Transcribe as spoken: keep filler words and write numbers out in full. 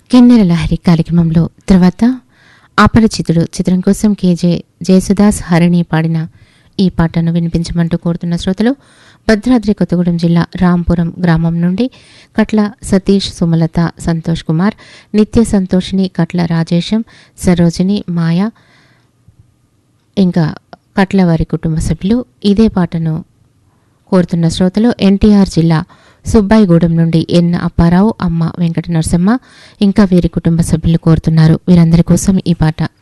కిన్నెర లహరి కార్యక్రమంలో తర్వాత అపరిచితుడు చిత్రం కోసం కేజే జయసుదాస్ హరిణి పాడిన ఈ పాటను వినిపించమంటూ కోరుతున్న శ్రోతలు భద్రాద్రి కొత్తగూడెం జిల్లా రాంపురం గ్రామం నుండి కట్ల సతీష్, సుమలత, సంతోష్ కుమార్, నిత్య సంతోషిని, కట్ల రాజేశం, సరోజిని, మాయ ఇంకా కట్ల వారి కుటుంబ సభ్యులు. ఇదే పాటను కోరుతున్న శ్రోతలు ఎన్టీఆర్ జిల్లా సుబ్బాయిగూడెం నుండి ఎన్ అప్పారావు, అమ్మ వెంకట నరసమ్మ ఇంకా వీరి కుటుంబ సభ్యులు కోరుతున్నారు. వీరందరి కోసం ఈ పాట.